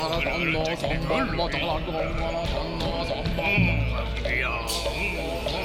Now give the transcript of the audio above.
ラタンの3番バタラゴンマラタンの3番